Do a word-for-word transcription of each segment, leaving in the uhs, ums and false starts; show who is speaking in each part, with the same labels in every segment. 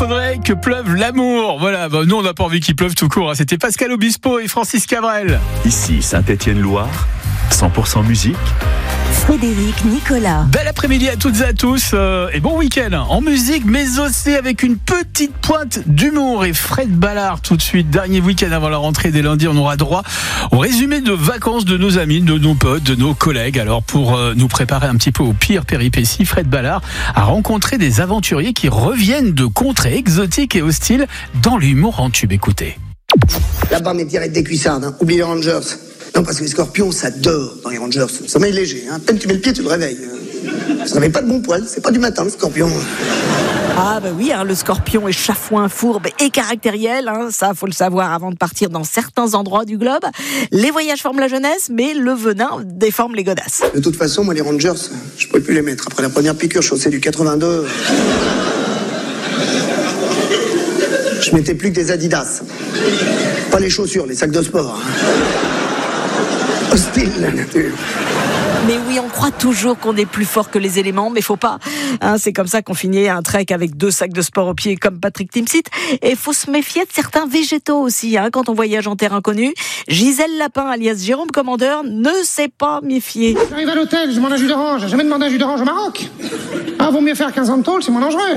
Speaker 1: faudrait que pleuve l'amour. Voilà, bah, nous on n'a pas envie qu'il pleuve tout court. Hein. C'était Pascal Obispo et Francis Cabrel.
Speaker 2: Ici Saint-Étienne-Loire, cent pour cent musique.
Speaker 3: Frédéric Nicolas.
Speaker 1: Bel après-midi à toutes et à tous euh, et bon week-end en musique, mais aussi avec une petite pointe d'humour. Et Fred Ballard tout de suite, dernier week-end avant la rentrée dès lundi, on aura droit au résumé de vacances de nos amis, de nos potes, de nos collègues. Alors pour euh, nous préparer un petit peu aux pires péripéties, Fred Ballard a rencontré des aventuriers qui reviennent de contrées exotiques et hostiles dans l'humour en tube. Écoutez.
Speaker 4: Là-bas, mes direttes des cuissardes, hein. Oublie les Rangers. Non, parce que les scorpions, ça dort dans les Rangers. Ça met léger, hein. À peine tu mets le pied, tu le réveilles. Ça n'avait pas de bon poil, c'est pas du matin, le scorpion.
Speaker 3: Ah bah oui, hein, le scorpion est chafouin, fourbe et caractériel, hein, ça faut le savoir avant de partir dans certains endroits du globe. Les voyages forment la jeunesse, mais le venin déforme les godasses.
Speaker 4: De toute façon, moi les Rangers, je pouvais plus les mettre. Après la première piqûre chaussée du quatre-vingt-deux, je mettais plus que des Adidas. Pas les chaussures, les sacs de sport. Hostile la nature.
Speaker 3: Mais oui, on croit toujours qu'on est plus fort que les éléments, mais faut pas. Hein, c'est comme ça qu'on finit un trek avec deux sacs de sport aux pieds comme Patrick Timsit. Et faut se méfier de certains végétaux aussi, hein, quand on voyage en terre inconnue. Gisèle Lapin, alias Jérôme Commandeur, ne s'est pas méfié.
Speaker 5: J'arrive à l'hôtel, je demande un jus d'orange. J'ai jamais demandé un jus d'orange au Maroc. Ah, vaut mieux faire quinze ans de tôle, c'est moins dangereux.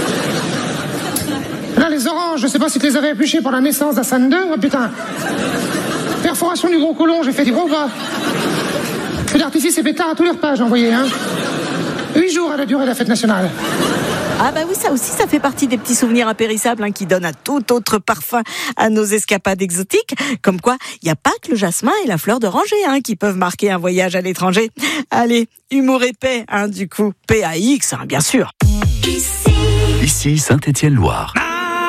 Speaker 5: Là, les oranges, je sais pas si tu les avais épluchées pour la naissance d'Hassan deux. Oh putain. Perforation du gros côlon, j'ai fait du gros bas. Feu d'artifice et pétard à tous les repas, j'ai envoyé, hein. Huit jours à la durée de la fête nationale.
Speaker 3: Ah bah oui, ça aussi, ça fait partie des petits souvenirs impérissables, hein, qui donnent un tout autre parfum à nos escapades exotiques. Comme quoi, il n'y a pas que le jasmin et la fleur d'oranger, hein, qui peuvent marquer un voyage à l'étranger. Allez, humour et paix, hein, du coup, P A X, hein, bien sûr.
Speaker 2: Ici Saint-Étienne-Loire.